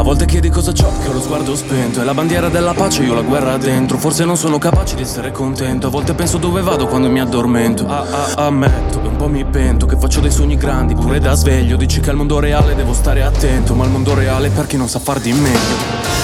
volte chiedi cosa c'ho, che ho lo sguardo spento. È la bandiera della pace, io ho la guerra dentro. Forse non sono capace di essere contento. A volte penso dove vado quando mi addormento. Ammetto, e un po' mi pento, che faccio dei sogni grandi pure da sveglio. Dici che al mondo reale devo stare attento, ma il mondo reale è per chi non sa far di meglio.